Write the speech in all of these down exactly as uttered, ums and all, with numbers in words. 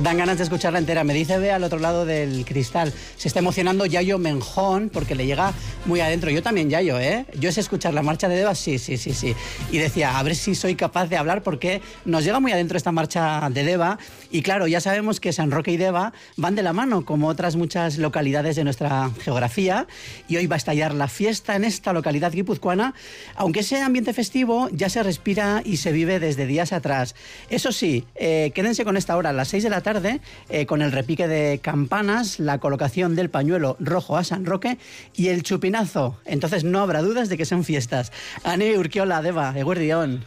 Dan ganas de escucharla entera. Me dice Bea al otro lado del cristal. Se está emocionando Yayo Menjón porque le llega muy adentro. Yo también, Yayo, ¿eh? Yo sé escuchar la marcha de Deva, sí, sí, sí, sí. Y decía, a ver si soy capaz de hablar porque nos llega muy adentro esta marcha de Deva. Y claro, ya sabemos que San Roque y Deva van de la mano, como otras muchas localidades de nuestra geografía. Y hoy va a estallar la fiesta en esta localidad guipuzcoana. Aunque ese ambiente festivo ya se respira y se vive desde días atrás. Eso sí, eh, quédense con esta hora, a las seis de la tarde, eh, con el repique de campanas, la colocación del pañuelo rojo a San Roque y el chupinazo. Entonces no habrá dudas de que son fiestas. Ani, Urquiola, Deva, Eguerdión.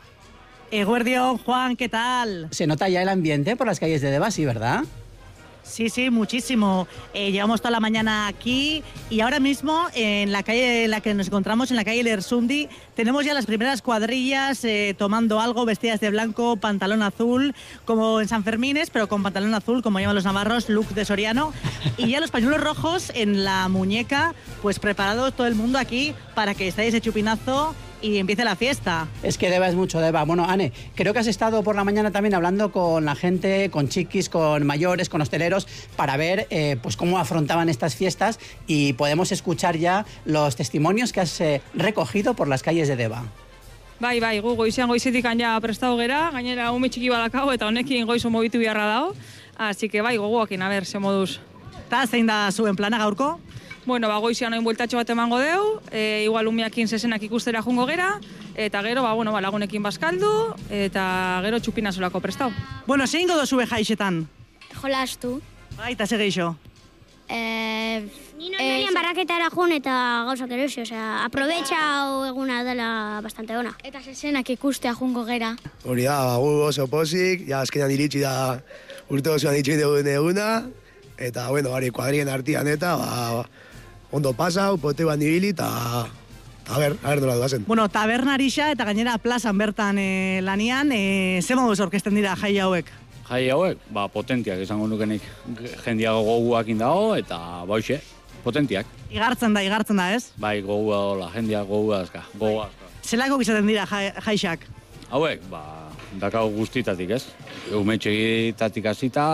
Eguerdión, Juan, ¿qué tal? Se nota ya el ambiente por las calles de Deva, sí, ¿verdad? Sí, sí, muchísimo. Eh, llevamos toda la mañana aquí y ahora mismo en la calle en la que nos encontramos, en la calle Lersundi, tenemos ya las primeras cuadrillas eh, tomando algo, vestidas de blanco, pantalón azul, como en San Fermines, pero con pantalón azul, como llaman los navarros, look de Soriano. Y ya los pañuelos rojos en la muñeca, pues preparado todo el mundo aquí para que estéis ese chupinazo y empiece la fiesta. Es que Deva es mucho, Deva. Bueno, Ane, creo que has estado por la mañana también hablando con la gente, con chiquis, con mayores, con hosteleros, para ver eh, pues cómo afrontaban estas fiestas y podemos escuchar ya los testimonios que has eh, recogido por las calles de Deva. Bai, bai, gu goizean goizetikan ja prestatu gera, gainera ume txiki badakau eta honekin goizo mobitu beharra dago. Así que bai, gogoakin, a ber, ze moduz. Ta zein da zuen plana gaurko? Bueno, ba, goizean oin bueltatxo bat emango deu, e, igual umeakin zezenak ikustera jungo gera, eta gero, ba, bueno, ba, lagunekin bazkaldu, eta gero txupinazolako prestau. Bueno, zein godo zube jaixetan? Jolastu. Bai, eta ze geixo? Eh, Ni non barraketara jun eta gauzak erosi, osea, aprobetxa eguna dela bastante ona. Eta zezenak ikustea jungo gera. Hori da, gu oso pozik, ja azkenan iritsi da urte osoan iritsi dugun eguna, eta, bueno, bari, kuadrien artian eta, ba, ondo pasau, pote bat nibili, eta, a ber, a ber nola duazen. Bueno, tabernarixa eta gainera plazan bertan e, lanian, e, ze moduz orkesten dira jai hauek? Jai hauek, ba, potentiak izango nukenik. Jendiago goguakin dago, eta, bauxe, potentiak. Igartzen da, igartzen da, ez? Bai, gogua dola, jendiak gogua azka, gogua azka. Zelako gizaten dira jai, jaixak? Hauek, ba, dakau guztitatik, ez? Umetxegitatik hasita,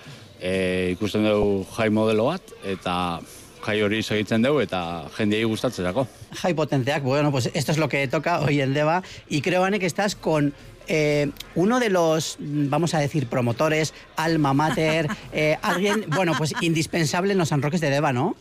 e, ikusten dugu jai modelo bat, eta jai hori segitzen dugu eta jendeei gustatzerako. Jai potenteak, bueno, pues esto es lo que toca hoy en Deva, y creo, Ane, que estás con eh, uno de los, vamos a decir, promotores, alma mater, eh, alguien, bueno, pues indispensable en los San Roques de Deva, ¿no?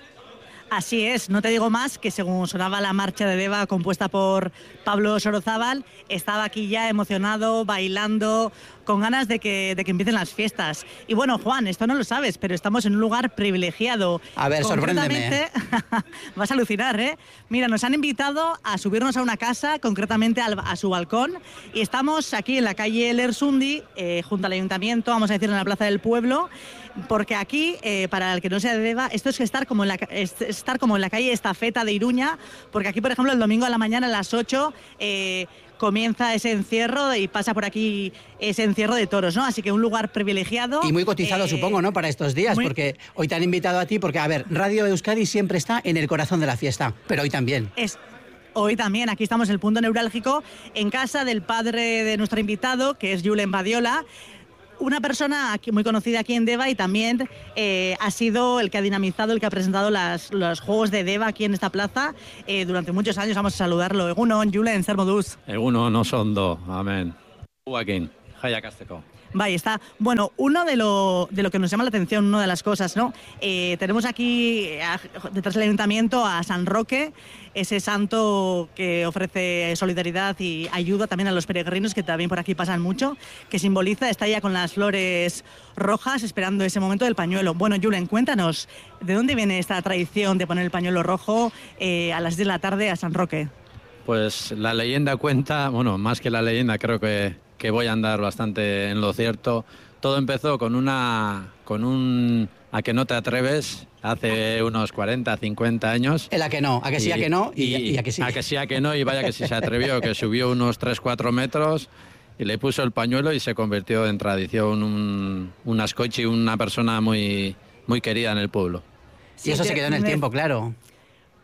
Así es, no te digo más que según sonaba la marcha de Deva compuesta por Pablo Sorozábal, estaba aquí ya emocionado, bailando, con ganas de que, de que empiecen las fiestas. Y bueno, Juan, esto no lo sabes, pero estamos en un lugar privilegiado. A ver, sorpréndeme. ¿eh? Vas a alucinar, ¿eh? Mira, nos han invitado a subirnos a una casa, concretamente al, a su balcón, y estamos aquí en la calle Lersundi, eh, junto al ayuntamiento, vamos a decir en la plaza del pueblo, porque aquí, eh, para el que no sea de Deva, esto es estar como, en la, es estar como en la calle Estafeta de Iruña, porque aquí, por ejemplo, el domingo a la mañana a las ocho eh, comienza ese encierro y pasa por aquí ese encierro de toros, ¿no? Así que un lugar privilegiado. Y muy cotizado, eh, supongo, ¿no? Para estos días, muy... porque hoy te han invitado a ti, porque, a ver, Radio Euskadi siempre está en el corazón de la fiesta, pero hoy también. Es... Hoy también, aquí estamos en el punto neurálgico, en casa del padre de nuestro invitado, que es Julen Badiola, una persona aquí, muy conocida aquí en Deva, y también eh, ha sido el que ha dinamizado, el que ha presentado las, los Juegos de Deva aquí en esta plaza eh, durante muchos años. Vamos a saludarlo. Egunon, Julen, zer moduz? Egunon, oso ondo, amen. Guakin, jaiak azteko. Vale, está. Bueno, uno de lo, de lo que nos llama la atención, una de las cosas, ¿no? Eh, tenemos aquí, a, detrás del ayuntamiento, a San Roque, ese santo que ofrece solidaridad y ayuda también a los peregrinos, que también por aquí pasan mucho, que simboliza, está ya con las flores rojas, esperando ese momento del pañuelo. Bueno, Julen, cuéntanos, ¿de dónde viene esta tradición de poner el pañuelo rojo eh, a las diez de la tarde a San Roque? Pues la leyenda cuenta, bueno, más que la leyenda, creo que... que voy a andar bastante en lo cierto. Todo empezó con una con un a que no te atreves hace unos cuarenta, cincuenta años. El a que no, a que sí, a que no y, y, y a que sí. A que sí, a que no, y vaya que sí se atrevió, que subió unos tres, cuatro metros y le puso el pañuelo y se convirtió en tradición, un, un ascochi, una persona muy, muy querida en el pueblo. Sí, y eso se quedó en el tiempo, claro.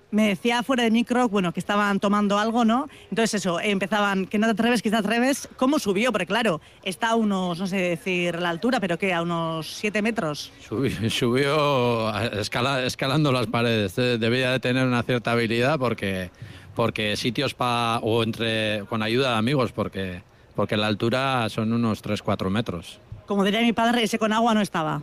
Me decía fuera de micro, bueno, que estaban tomando algo, ¿no? Entonces eso, empezaban, que no te atreves, que te atreves. ¿Cómo subió? Porque claro, está a unos, no sé decir la altura, pero ¿qué? A unos siete metros. Subió, subió escala, escalando las paredes. Debía de tener una cierta habilidad porque, porque sitios pa, o entre con ayuda de amigos, porque, porque la altura son unos tres cuatro metros. Como diría mi padre, ese con agua no estaba.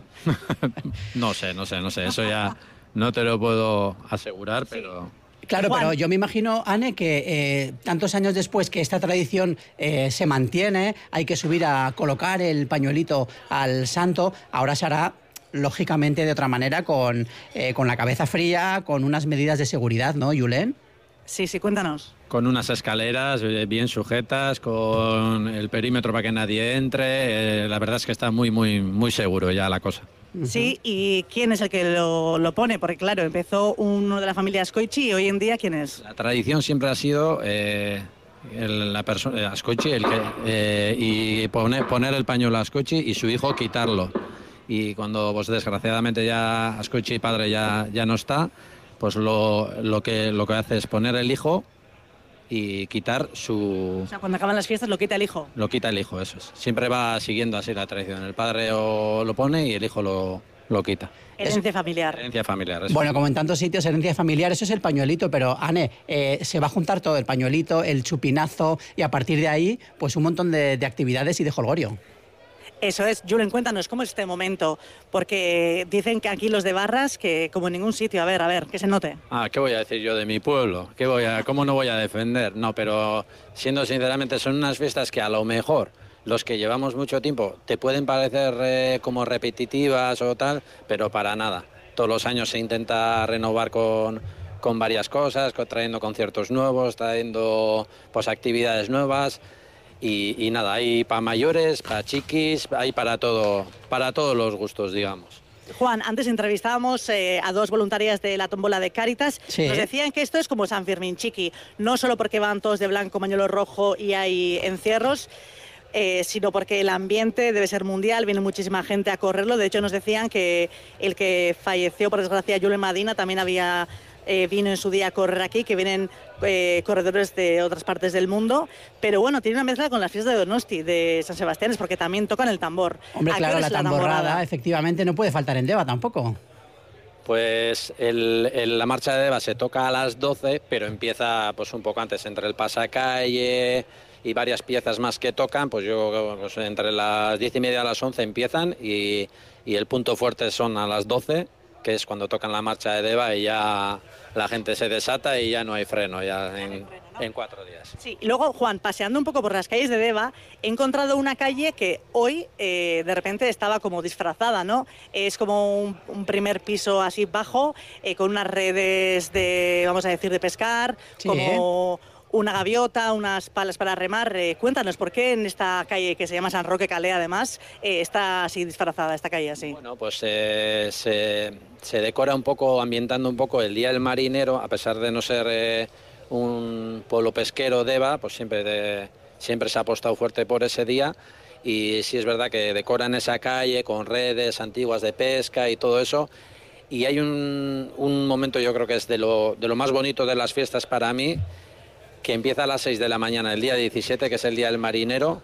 No sé, no sé, no sé. Eso ya no te lo puedo asegurar, pero... Claro, Juan. pero yo me imagino, Anne, que eh, tantos años después que esta tradición eh, se mantiene, hay que subir a colocar el pañuelito al santo, ahora se hará lógicamente de otra manera, con, eh, con la cabeza fría, con unas medidas de seguridad, ¿no, Julen? Sí, sí, cuéntanos. Con unas escaleras bien sujetas, con el perímetro para que nadie entre. Eh, la verdad es que está muy, muy, muy seguro ya la cosa. Sí, ¿y quién es el que lo, lo pone? Porque claro, empezó uno de la familia Ascoichi y hoy en día, ¿quién es? La tradición siempre ha sido eh, el, la persona Ascoichi el que, eh, y pone, poner el pañuelo a Ascoichi y su hijo quitarlo. Y cuando pues desgraciadamente ya Ascoichi padre ya, ya no está, pues lo, lo, que, lo que hace es poner el hijo y quitar su... O sea, cuando acaban las fiestas lo quita el hijo. Lo quita el hijo, eso es. Siempre va siguiendo así la tradición. El padre o lo pone y el hijo lo, lo quita. Herencia familiar. Herencia familiar, eso. Bueno, como en tantos sitios, herencia familiar, eso es el pañuelito, pero, Anne, eh, se va a juntar todo, el pañuelito, el chupinazo, y a partir de ahí, pues un montón de, de actividades y de jolgorio. Eso es. Julen, cuéntanos, ¿cómo es este momento? Porque dicen que aquí los de Barras, que como en ningún sitio, a ver, a ver, que se note. Ah, ¿qué voy a decir yo de mi pueblo? ¿Qué voy a, ¿Cómo no voy a defender? No, pero siendo sinceramente, son unas fiestas que a lo mejor los que llevamos mucho tiempo te pueden parecer eh, como repetitivas o tal, pero para nada. Todos los años se intenta renovar con, con varias cosas, con, trayendo conciertos nuevos, trayendo pues, actividades nuevas. Y, y nada, hay para mayores, para chiquis, hay para todo, para todos los gustos, digamos. Juan, antes entrevistábamos eh, a dos voluntarias de la tómbola de Cáritas. Sí. Nos decían que esto es como San Fermín Chiqui, no solo porque van todos de blanco, pañuelo rojo y hay encierros, eh, sino porque el ambiente debe ser mundial, viene muchísima gente a correrlo. De hecho, nos decían que el que falleció, por desgracia, Julen Madina, también había... Eh, vino en su día a correr aquí, que vienen eh, corredores de otras partes del mundo, pero bueno, tiene una mezcla con las fiestas de Donosti, de San Sebastián, es porque también tocan el tambor. Hombre, claro, la tamborrada, efectivamente, no puede faltar en Deva tampoco. Pues el, el, la marcha de Deva se toca a las doce, pero empieza pues un poco antes, entre el pasacalle y varias piezas más que tocan, pues yo pues, entre las diez y media a las once empiezan y, y el punto fuerte son a las doce, que es cuando tocan la marcha de Deva y ya la gente se desata y ya no hay freno ya en, en cuatro días. Sí, y luego, Juan, paseando un poco por las calles de Deva, he encontrado una calle que hoy eh, de repente estaba como disfrazada, ¿no? Es como un, un primer piso así bajo, eh, con unas redes de, vamos a decir, de pescar, sí, como... ¿eh? Una gaviota, unas palas para remar. Eh, cuéntanos, ¿por qué en esta calle que se llama San Roque Calé, además, eh, está así disfrazada, esta calle así? Bueno, pues eh, se, se decora un poco, ambientando un poco el Día del Marinero, a pesar de no ser eh, un pueblo pesquero Deva, pues siempre, de, siempre se ha apostado fuerte por ese día. Y sí es verdad que decoran esa calle con redes antiguas de pesca y todo eso. Y hay un, un momento, yo creo que es de lo, de lo más bonito de las fiestas para mí, que empieza a las seis de la mañana, el día diecisiete, que es el Día del Marinero,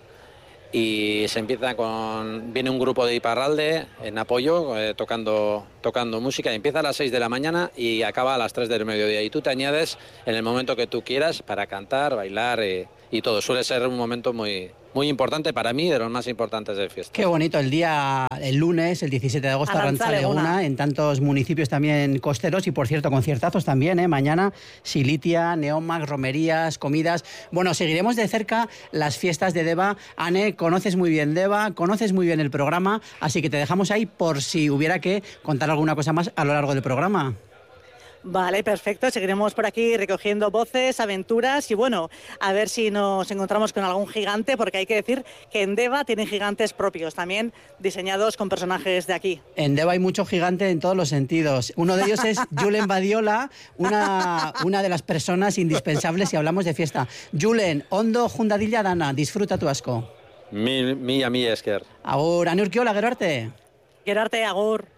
y se empieza con... Viene un grupo de Iparralde en apoyo, eh, tocando, tocando música, y empieza a las seis de la mañana y acaba a las tres del mediodía. Y tú te añades en el momento que tú quieras para cantar, bailar y, y todo. Suele ser un momento muy... muy importante para mí, de los más importantes de fiesta. Qué bonito, el día, el lunes, el diecisiete de agosto, Arrantzaleguna, en tantos municipios también costeros y, por cierto, conciertazos también, ¿eh? Mañana, Silitia, Neomac, romerías, comidas. Bueno, seguiremos de cerca las fiestas de Deva. Anne, conoces muy bien Deva, conoces muy bien el programa, así que te dejamos ahí por si hubiera que contar alguna cosa más a lo largo del programa. Vale, perfecto. Seguiremos por aquí recogiendo voces, aventuras y bueno, a ver si nos encontramos con algún gigante, porque hay que decir que en Deva tienen gigantes propios, también diseñados con personajes de aquí. En Deva hay mucho gigante en todos los sentidos. Uno de ellos es Julen Badiola, una, una de las personas indispensables si hablamos de fiesta. Julen, ondo jundadilla dana, disfruta tu asko. Mi, mi a mi esker. Agur, Ane Urquiola, gero arte. Gero arte, agur.